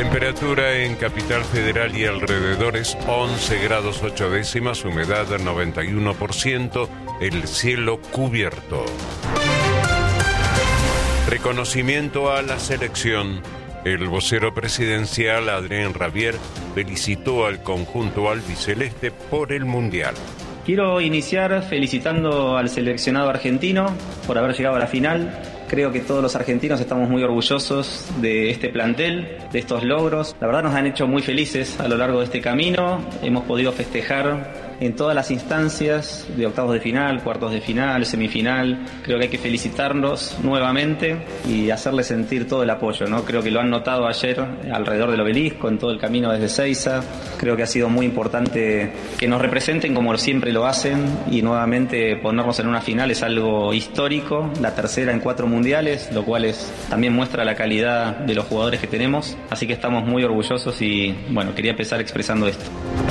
Temperatura en Capital Federal y alrededores 11 grados 8 décimas, humedad 91%, el cielo cubierto. Reconocimiento a la selección. El vocero presidencial Adrien Rabier felicitó al conjunto albiceleste por el Mundial. Quiero iniciar felicitando al seleccionado argentino por haber llegado a la final. Creo que todos los argentinos estamos muy orgullosos de este plantel, de estos logros. La verdad nos han hecho muy felices a lo largo de este camino. Hemos podido festejar en todas las instancias de octavos de final, cuartos de final, semifinal. Creo que hay que felicitarlos nuevamente y hacerles sentir todo el apoyo, ¿no? Creo que lo han notado ayer alrededor del obelisco, en todo el camino desde Seiza. Creo que ha sido muy importante que nos representen como siempre lo hacen y nuevamente ponernos en una final es algo histórico, la tercera en 4 mundiales, lo cual también muestra la calidad de los jugadores que tenemos. Así que estamos muy orgullosos y bueno, quería empezar expresando esto.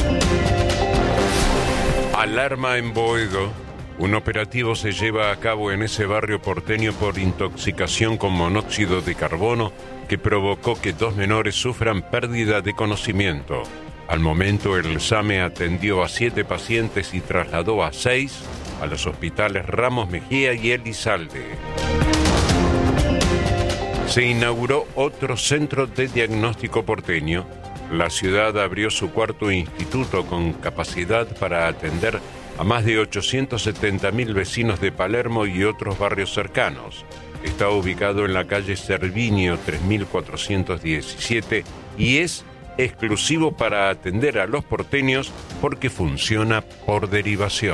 Alarma en Boedo. Un operativo se lleva a cabo en ese barrio porteño por intoxicación con monóxido de carbono que provocó que 2 menores sufran pérdida de conocimiento. Al momento, el SAME atendió a 7 pacientes y trasladó a 6 a los hospitales Ramos Mejía y Elizalde. Se inauguró otro centro de diagnóstico porteño. La ciudad abrió su 4º instituto con capacidad para atender a más de 870.000 vecinos de Palermo y otros barrios cercanos. Está ubicado en la calle Cervinio 3417 y es exclusivo para atender a los porteños porque funciona por derivación.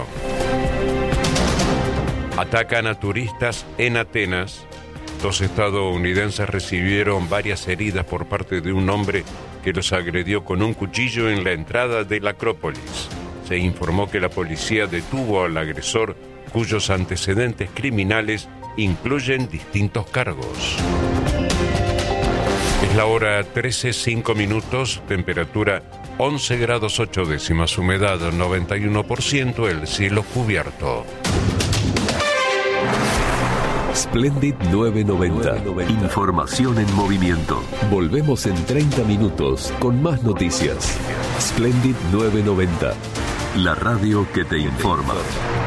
Atacan a turistas en Atenas. 2 estadounidenses recibieron varias heridas por parte de un hombre que los agredió con un cuchillo en la entrada de la Acrópolis. Se informó que la policía detuvo al agresor, cuyos antecedentes criminales incluyen distintos cargos. Es la hora 13:05, temperatura 11 grados 8 décimas, humedad 91%, el cielo cubierto. Splendid 990. Información en movimiento. Volvemos en 30 minutos con más noticias. Splendid 990. La radio que te informa.